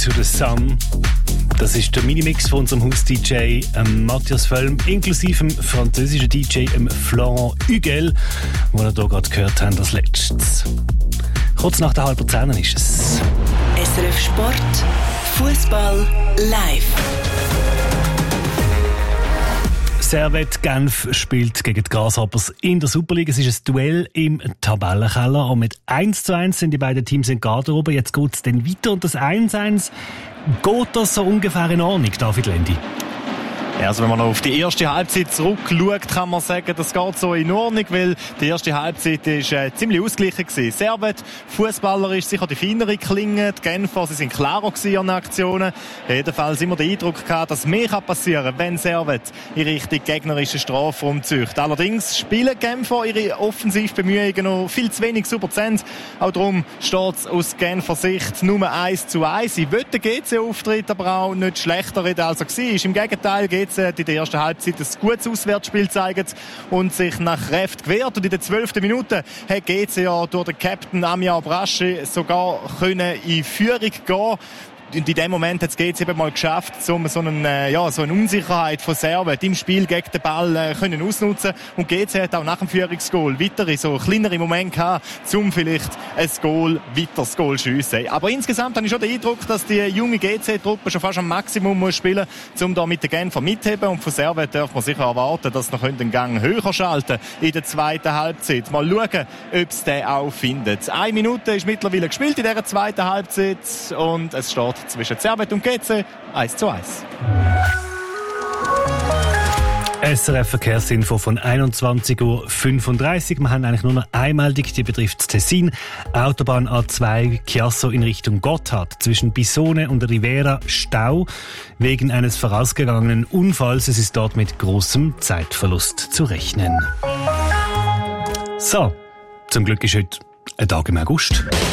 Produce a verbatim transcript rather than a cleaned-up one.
to the Sun. Das ist der Minimix von unserem Haus-D J ähm, Matthias Völm, inklusive dem französischen D J ähm, Florent Huguel, den wir hier gerade gehört haben als letztes. Kurz nach der halben Zehn ist es. S R F Sport, Fußball live. Servette Genf spielt gegen die Grasshoppers in der Superliga. Es ist ein Duell im Tabellenkeller. Und mit eins zu eins sind die beiden Teams in Garderobe. Jetzt geht es dann weiter. Und das eins zu eins, geht das so ungefähr in Ordnung, David Lendi? Ja, also wenn man noch auf die erste Halbzeit zurückschaut, kann man sagen, das geht so in Ordnung, weil die erste Halbzeit ist äh, ziemlich ausgeglichen gewesen. Servette, fußballerisch sicher die feinere Klinge, die Genfer, sie sind klarer gewesen an den Aktionen. Jedenfalls immer den Eindruck gehabt, dass mehr passieren kann, wenn Servette in Richtung gegnerischen Strafraum zieht. Allerdings spielen Genfer ihre Offensivbemühungen noch viel zu wenig super zu Ende. Auch darum steht es aus Genfer Sicht nur eins zu eins. Sie wollen den G C-Auftritt aber auch nicht schlechter reden, als er war. Im Gegenteil, G C in der ersten Halbzeit ein gutes Auswärtsspiel gezeigt und sich nach Kräften gewehrt. Und in der zwölften Minute hat G C ja durch den Captain Amia Braschi sogar können in Führung gehen. Und in dem Moment hat es G C eben mal geschafft, um so eine, ja, so eine Unsicherheit von Servette im Spiel gegen den Ball äh, können ausnutzen. Und G C hat auch nach dem Führungsgoal weitere, so kleinere Momente gehabt, um vielleicht ein Goal, weiteres Goal schiessen. Aber insgesamt habe ich schon den Eindruck, dass die junge G C-Truppe schon fast am Maximum muss spielen muss, um da mit den Genfer mitheben. Und von Servette darf man sicher erwarten, dass sie den Gang höher schalten in der zweiten Halbzeit. Mal schauen, ob es den auch findet. Eine Minute ist mittlerweile gespielt in dieser zweiten Halbzeit und es steht zwischen Servette und G C eins zu eins. S R F Verkehrsinfo von einundzwanzig Uhr fünfunddreißig. Wir haben eigentlich nur noch eine Meldung, die betrifft Tessin. Autobahn A zwei Chiasso in Richtung Gotthard. Zwischen Bisone und Rivera Stau wegen eines vorausgegangenen Unfalls. Es ist dort mit großem Zeitverlust zu rechnen. So, zum Glück ist heute ein Tag im August.